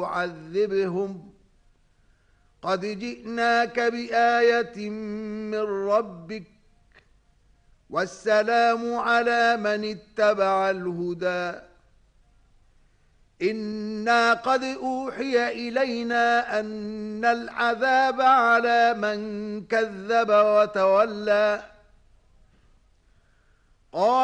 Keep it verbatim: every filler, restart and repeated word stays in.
يعذبهم قد جئناك بآية من ربك والسلام على من اتبع الهدى إنا قد أوحي إلينا أن العذاب على من كذب وتولى قال